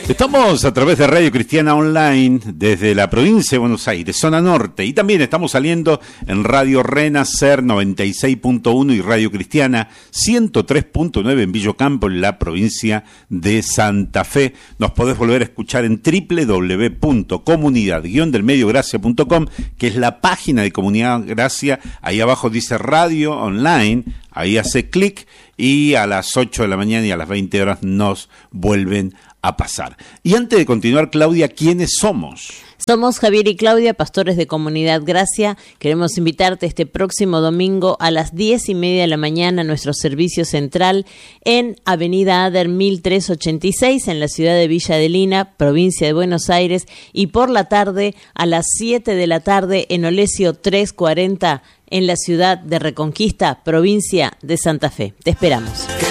Estamos a través de Radio Cristiana Online desde la provincia de Buenos Aires, zona norte, y también estamos saliendo en Radio Renacer 96.1 y Radio Cristiana 103.9 en Villocampo, en la provincia de Santa Fe. Nos podés volver a escuchar en www.comunidad-delmediogracia.com, que es la página de Comunidad Gracia. Ahí abajo dice Radio Online, ahí hace clic y a las 8 de la mañana y a las 20 horas nos vuelven a pasar. Y antes de continuar, Claudia, ¿quiénes somos? Somos Javier y Claudia, pastores de Comunidad Gracia. Queremos invitarte este próximo domingo a las 10:30 de la mañana a nuestro servicio central en Avenida Ader 1386 en la ciudad de Villa Adelina, provincia de Buenos Aires, y por la tarde a las 7 de la tarde en Olesio 340 en la ciudad de Reconquista, provincia de Santa Fe. Te esperamos.